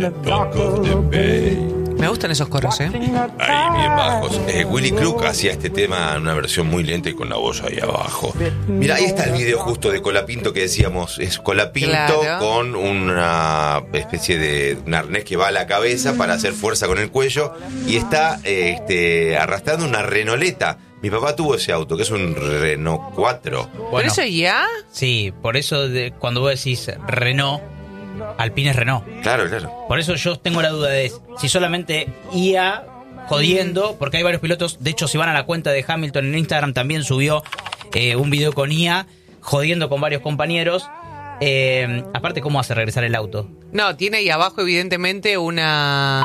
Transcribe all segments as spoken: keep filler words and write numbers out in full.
Me gustan esos coros, ¿eh? Ahí, bien bajos. Eh, Willy Crook hacía este tema en una versión muy lenta y con la voz ahí abajo. Mira, ahí está el video justo de Colapinto que decíamos. Es Colapinto Claro. con una especie de un arnés que va a la cabeza para hacer fuerza con el cuello y está eh, este, arrastrando una renoleta. Mi papá tuvo ese auto, que es un Renault cuatro. ¿Por Bueno, eso ya? sí, por eso de, cuando vos decís Renault, Alpine es Renault. Claro, claro. Por eso yo tengo la duda de si solamente I A jodiendo, porque hay varios pilotos. De hecho, si van a la cuenta de Hamilton en Instagram, también subió eh, un video con I A jodiendo con varios compañeros. Eh, aparte, ¿cómo hace regresar el auto? No, tiene ahí abajo evidentemente una...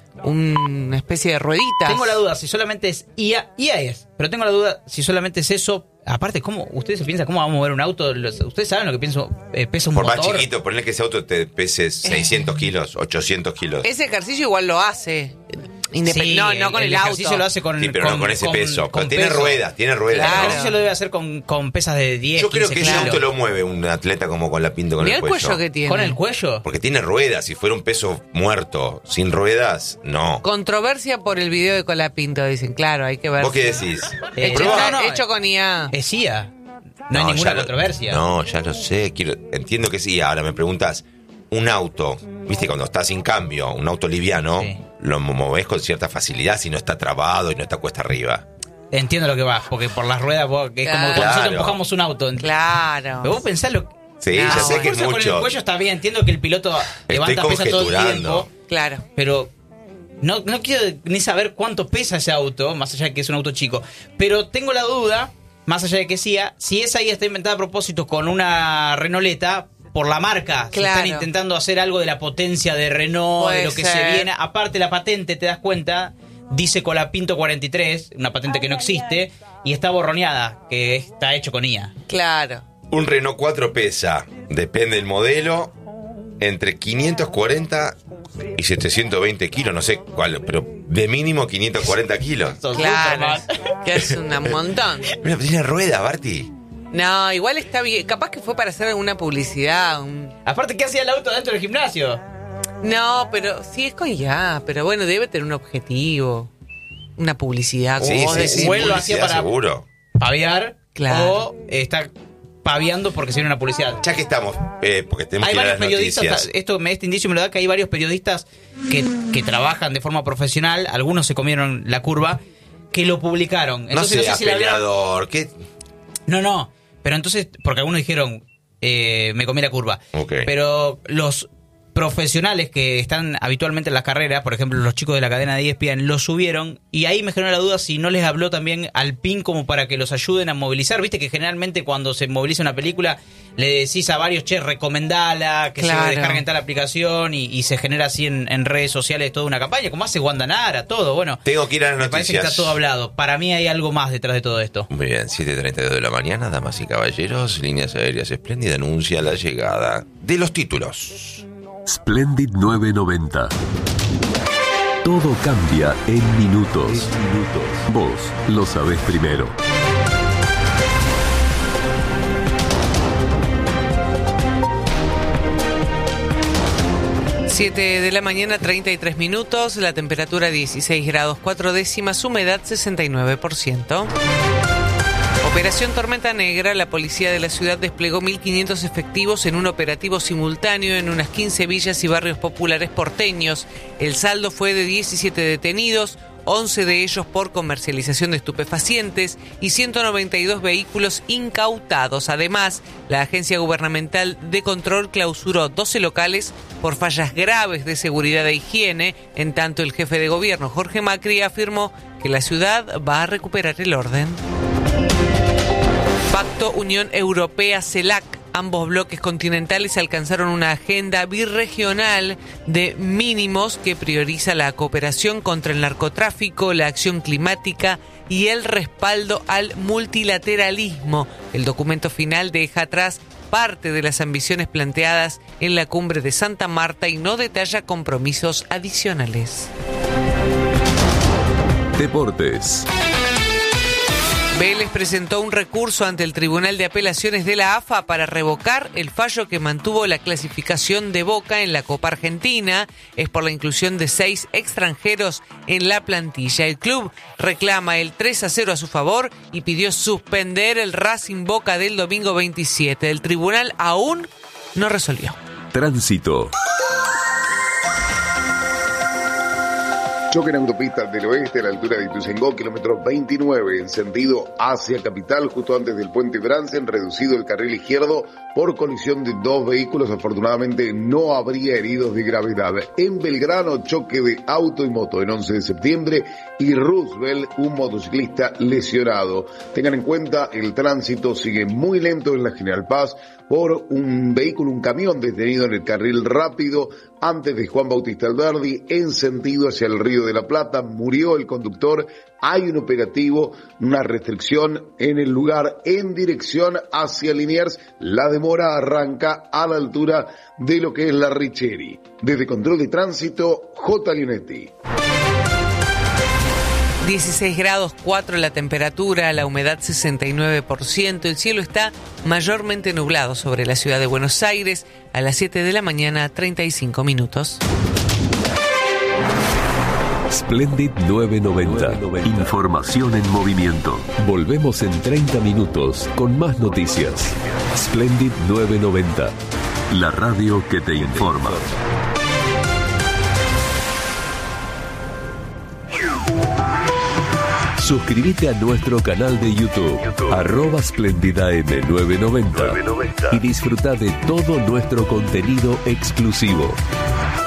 una especie de rueditas. Tengo la duda si solamente es I A. I A es, pero tengo la duda si solamente es eso. Aparte, ¿cómo ustedes se piensan cómo vamos a mover un auto? Los- ¿Ustedes saben lo que pienso, eh, pesa un Por motor? más chiquito, ponle que ese auto te pese seiscientos kilos, ochocientos kilos. Ese ejercicio igual lo hace. Independ- Sí, no, no con el, el ejercicio auto. lo hace con Sí, pero no con ese peso. con Pero tiene peso. ruedas, tiene ruedas. El Claro. ejercicio lo debe hacer con, con pesas de diez, Yo creo que quince ese kilos. auto lo mueve un atleta como con la pinta con Mirá el el cuello. cuello que tiene. ¿Con el cuello? Porque tiene ruedas. Si fuera un peso muerto sin ruedas, no. Controversia por el video de Colapinto, dicen. Claro, hay que ver. ¿Vos qué decís? Eh, Hecho, Probá. no, no, hecho con I A. Es I A. No, hay ya ninguna lo- controversia. No, ya lo sé. Quiero, entiendo que sí. Ahora me preguntas, un auto, viste, cuando está sin cambio, un auto liviano, Sí. lo movés con cierta facilidad si no está trabado y no está cuesta arriba. Entiendo lo que va, porque por las ruedas vos- es como cuando Claro. nosotros empujamos un auto. Claro. Pero vos pensás lo Sí, No, ya sé que es fuerza con mucho. el cuello está bien, entiendo que el piloto levanta pesa todo el conjeturando. tiempo, Claro. pero no, no quiero ni saber cuánto pesa ese auto, más allá de que es un auto chico. Pero tengo la duda, más allá de que sea, si esa I A está inventada a propósito con una Renauleta por la marca. Si Claro. están intentando hacer algo de la potencia de Renault, Puede de lo que ser. se viene. Aparte la patente, te das cuenta, dice Colapinto cuarenta y tres, una patente que no existe, y está borroneada, que está hecho con I A. Claro. Un Renault cuatro pesa, depende del modelo, entre quinientos cuarenta y setecientos veinte kilos, no sé cuál, pero de mínimo quinientos cuarenta kilos. Sos Claro. Superman. Que es un montón. Mira, tiene rueda, Barty. No, igual está bien. Capaz que fue para hacer alguna publicidad. un- Aparte, ¿qué hacía el auto dentro del gimnasio? No, pero sí es con I A. Pero bueno, debe tener un objetivo. Una publicidad. como Sí, vos sí, decís. sí, o él lo publicidad hacía para- seguro. Paviar, Claro. o está paviando porque se viene una publicidad. Ya que estamos, eh, porque tenemos Hay que ir a varios las periodistas, noticias. esto me este indicio me lo da que hay varios periodistas que, que trabajan de forma profesional, algunos se comieron la curva, que lo publicaron. No Entonces no, sea sé si la habían- peleador, ¿qué? No, no, pero entonces, porque algunos dijeron, eh, me comí la curva. Ok. Pero los profesionales que están habitualmente en las carreras, por ejemplo los chicos de la cadena de E S P N, lo subieron y ahí me generó la duda si no les habló también al P I N como para que los ayuden a movilizar. Viste que generalmente cuando se moviliza una película le decís a varios, che, recomendala, que Claro. se descarguen tal aplicación y, y se genera así en, en redes sociales toda una campaña, como hace Guandanara, todo. Bueno, Tengo que ir a las me parece que noticias. está todo hablado. Para mí hay algo más detrás de todo esto. Muy bien, siete treinta y dos de la mañana, damas y caballeros, Líneas Aéreas Espléndida anuncia la llegada de los títulos. Splendid nueve noventa. Todo cambia en minutos. Vos lo sabés primero. siete de la mañana, treinta y tres minutos. La temperatura dieciséis grados cuatro décimas. Humedad sesenta y nueve por ciento. Operación Tormenta Negra, la policía de la ciudad desplegó mil quinientos efectivos en un operativo simultáneo en unas quince villas y barrios populares porteños. El saldo fue de diecisiete detenidos, once de ellos por comercialización de estupefacientes y ciento noventa y dos vehículos incautados. Además, la Agencia Gubernamental de Control clausuró doce locales por fallas graves de seguridad e higiene, en tanto el jefe de gobierno, Jorge Macri, afirmó que la ciudad va a recuperar el orden. Pacto Unión Europea-CELAC. Ambos bloques continentales alcanzaron una agenda birregional de mínimos que prioriza la cooperación contra el narcotráfico, la acción climática y el respaldo al multilateralismo. El documento final deja atrás parte de las ambiciones planteadas en la cumbre de Santa Marta y no detalla compromisos adicionales. Deportes. Vélez presentó un recurso ante el Tribunal de Apelaciones de la A F A para revocar el fallo que mantuvo la clasificación de Boca en la Copa Argentina. Es por la inclusión de seis extranjeros en la plantilla. El club reclama el tres a cero a su favor y pidió suspender el Racing Boca del domingo veintisiete. El tribunal aún no resolvió. Tránsito. Choque en autopista del oeste a la altura de Ituzaingó, kilómetro veintinueve, en sentido hacia capital, justo antes del puente Bransen, reducido el carril izquierdo por colisión de dos vehículos. Afortunadamente no habría heridos de gravedad. En Belgrano, choque de auto y moto en once de septiembre y Roosevelt, un motociclista lesionado. Tengan en cuenta, el tránsito sigue muy lento en la General Paz por un vehículo, un camión detenido en el carril rápido antes de Juan Bautista Alberdi, en sentido hacia el Río de la Plata. Murió el conductor, hay un operativo, una restricción en el lugar en dirección hacia Liniers. La demora arranca a la altura de lo que es la Richeri. Desde Control de Tránsito, J. Lionetti. dieciséis grados cuatro la temperatura, la humedad sesenta y nueve por ciento. El cielo está mayormente nublado sobre la ciudad de Buenos Aires. A las siete de la mañana, treinta y cinco minutos. Splendid novecientos noventa. Información en movimiento. Volvemos en treinta minutos con más noticias. Splendid novecientos noventa. La radio que te informa. Suscríbete a nuestro canal de YouTube, YouTube. arroba Splendida M novecientos noventa, y disfruta de todo nuestro contenido exclusivo.